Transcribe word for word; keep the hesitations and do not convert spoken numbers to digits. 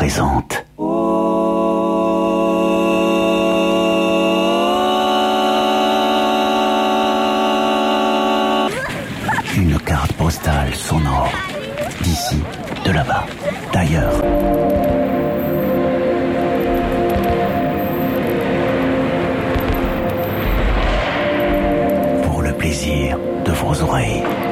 présente une carte postale sonore d'ici, de là-bas, d'ailleurs. Pour le plaisir de vos oreilles.